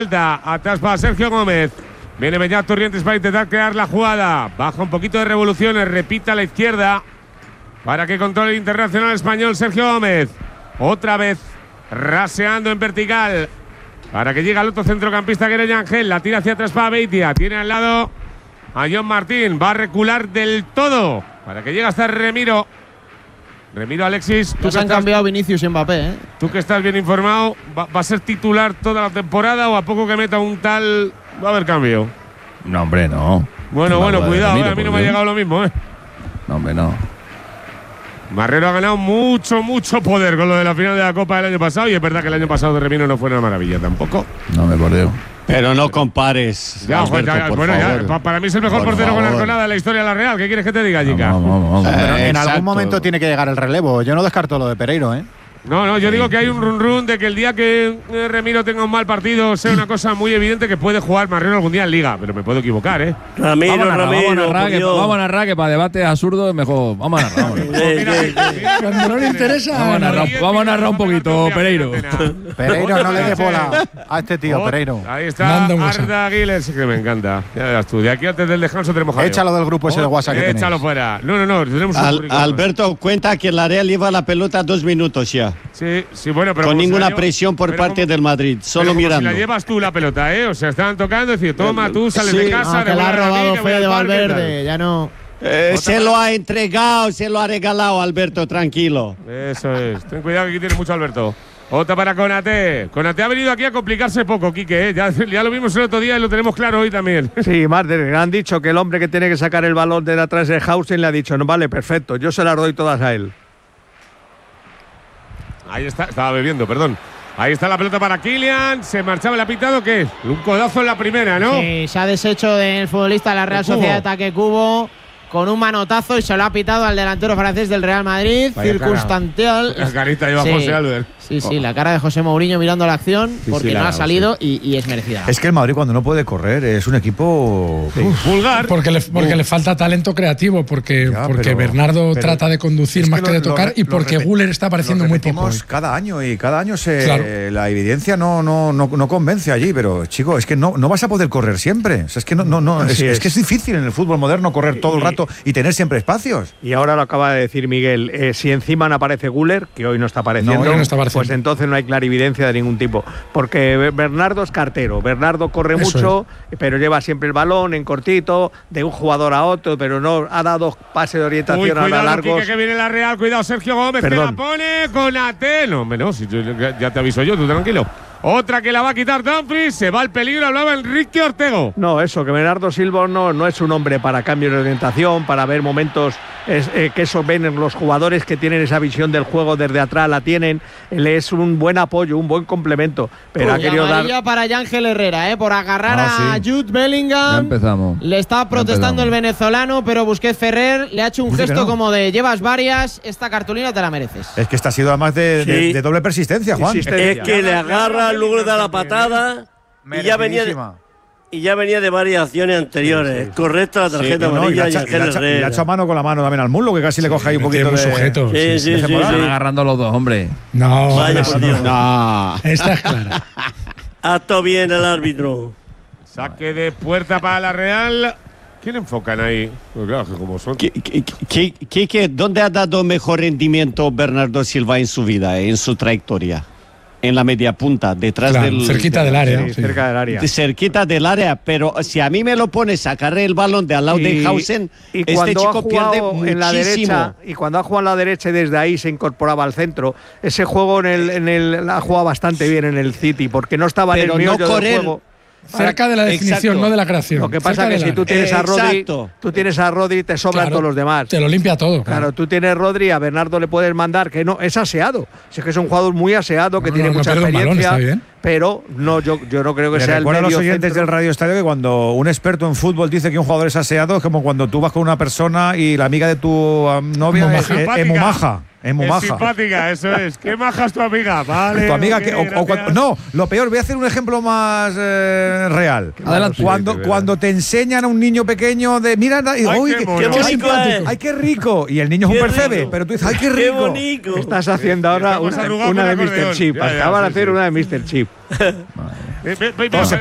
Atrás para Sergio Gómez. Viene Beñat Torrientes para intentar crear la jugada. Baja un poquito de revoluciones. Repita a la izquierda para que controle el internacional español Sergio Gómez. Otra vez raseando en vertical para que llegue al otro centrocampista que era Yangel. La tira hacia atrás para Beitia. Tiene al lado a John Martín. Va a recular del todo para que llegue hasta Remiro. Remiro, Alexis. Tú han cambiado Vinicius y Mbappé, ¿eh? Tú que estás bien informado, ¿va a ser titular toda la temporada o a poco que meta un tal va a haber cambio? No, hombre, no. Bueno, cuidado, a mí no me ha llegado lo mismo, ¿eh? No, hombre, no. Marrero ha ganado mucho poder con lo de la final de la Copa del año pasado y es verdad que el año pasado de Remiro no fue una maravilla tampoco. No me bordeo. Pero no compares. Ya, Alberto, para mí es el mejor portero con Arconada de la historia de la Real. ¿Qué quieres que te diga, chica? Vamos. Pero en algún momento tiene que llegar el relevo. Yo no descarto lo de Pereiro, ¿eh? No, yo digo que hay un run de que el día que Remiro tenga un mal partido sea una cosa muy evidente que puede jugar Marrero algún día en Liga, pero me puedo equivocar, ¿eh? Ramiro, Vamos a narrar, que para debates absurdos mejor. Vamos a narrar. Cuando no le interesa. Vamos a narrar un poquito, Pereiro. Pereiro, no le des bola a este tío, Pereiro. Ahí está Arda Giles, que me encanta. Ya verás tú, de aquí antes del descanso tenemos jaleo. Échalo del grupo ese de WhatsApp que Échalo fuera. No, tenemos Alberto, cuenta que la Real lleva la pelota 2 minutos ya. Sí, bueno, pero con ninguna presión por parte del Madrid, solo mirando. Si la llevas tú la pelota, ¿eh? O sea, estaban tocando, decir, toma, tú sales de casa. No, que la ha robado Fede Valverde, ya no. Se lo ha entregado, se lo ha regalado, Alberto, tranquilo. Eso es. Ten cuidado que aquí tiene mucho Alberto. Otra para Konaté. Konaté ha venido aquí a complicarse poco, Quique, ¿eh? Ya lo vimos el otro día y lo tenemos claro hoy también. Sí, Marder, han dicho que el hombre que tiene que sacar el balón de atrás de Hausen le ha dicho, no, vale, perfecto, yo se las doy todas a él. Ahí está, estaba bebiendo, perdón. Ahí está la pelota para Kylian. Se marchaba el apitado, ¿qué? Un codazo en la primera, ¿no? Sí, se ha deshecho del futbolista de la Real Sociedad de Ataque Cubo con un manotazo y se lo ha pitado al delantero francés del Real Madrid. Vaya circunstancial. La carita lleva José Albert. Sí, la cara de José Mourinho mirando la acción porque no ha salido y es merecida. Es que el Madrid cuando no puede correr es un equipo vulgar. Porque le falta talento creativo, porque Bernardo trata de conducir más que de tocar y porque Güler está apareciendo muy poco. Cada año la evidencia no convence allí, pero chico, es que no vas a poder correr siempre. O sea, es que es que es difícil en el fútbol moderno correr todo el rato y tener siempre espacios. Y ahora lo acaba de decir Miguel, si encima no aparece Güler, que hoy no está apareciendo, pues entonces no hay clarividencia de ningún tipo. Porque Bernardo es cartero, Bernardo corre mucho, pero lleva siempre el balón en cortito, de un jugador a otro, pero no ha dado pase de orientación a la largos. Que viene la Real, cuidado Sergio Gómez, que la pone con Konaté. No, si ya te aviso yo, tú tranquilo. Otra que la va a quitar Dumfries, se va al peligro, hablaba Enrique Ortego. No, eso, que Bernardo Silva no es un hombre para cambio de orientación, para ver momentos que eso ven los jugadores que tienen esa visión del juego desde atrás, la tienen. Él es un buen apoyo, un buen complemento. Pero ha querido dar. Para Yángel Herrera, por agarrar a Jude Bellingham. Ya empezamos. Le está protestando el venezolano, pero Busquets Ferrer le ha hecho un gesto como de llevas varias, esta cartulina te la mereces. Es que esta ha sido además de doble persistencia, Juan. Es que le agarra, luego le da la patada y ya venía de varias acciones anteriores. Correcta la tarjeta amarilla y le ha hecho mano con la mano también al muslo, que casi le coge ahí un poquito de sujeto. Sí. Están agarrando los dos, hombre. No, vaya por Dios. No. Esta es clara. Ha estado bien el árbitro. Saque de puerta para la Real. ¿Quién enfocan ahí? Pues claro, como son. ¿Dónde ha dado mejor rendimiento Bernardo Silva en su vida, en su trayectoria? En la media punta, detrás cerquita del área. Cerca del área. Cerquita del área, pero si a mí me lo pones a sacar el balón de al lado de Hausen, este chico pierde muchísimo. En la derecha, y cuando ha jugado en la derecha y desde ahí se incorporaba al centro, ese juego ha jugado bastante bien en el City, porque no estaba en el meollo del juego. Cerca de la definición, no de la creación. Lo que pasa es que si tú tienes a Rodri, te sobran todos los demás. Te lo limpia todo. Claro, tú tienes Rodri, a Bernardo le puedes mandar, que no, es aseado. Es que es un jugador muy aseado, que tiene mucha experiencia. Balón, pero yo no creo que sea el medio. Recuerdo a los oyentes del Radio Estadio que cuando un experto en fútbol dice que un jugador es aseado, es como cuando tú vas con una persona y la amiga de tu novia es muy maja. Es muy maja. Simpática, eso es. ¿Qué maja es tu amiga? Vale. Tu amiga no, lo peor, voy a hacer un ejemplo más real. Adelante. Cuando te enseñan a un niño pequeño de mira, uy, qué simpático. Ay, qué rico. Y el niño es un percebe, pero tú dices, ay, qué rico. Qué bonito. Estás haciendo ahora una de Mr. Chip. Acaban de hacer una de Mr. Chip. Todos